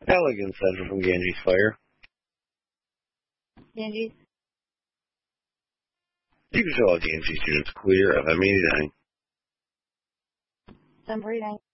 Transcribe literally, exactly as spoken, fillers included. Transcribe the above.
Elegant Center from Ganges Fire. Ganges. You can show all Ganges units clear of M eighty-nine. Ten forty-nine.